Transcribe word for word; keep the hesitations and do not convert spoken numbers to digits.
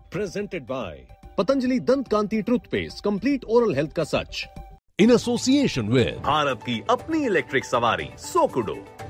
Presented by Patanjali दंत कांति toothpaste, complete oral health का सच, in association with Bharat की अपनी इलेक्ट्रिक सवारी सोकुडो।